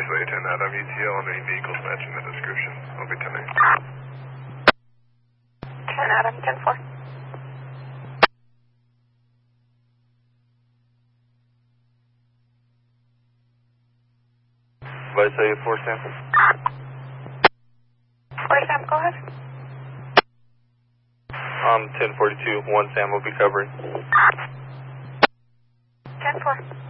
Way 10 Adam ETL on the vehicles matching the description. I'll be 10-8. 10 Adam, 10-4. Vice 4 Sam. 4 Sam, go ahead. 1042, 1 Sam will be covering. 10-4.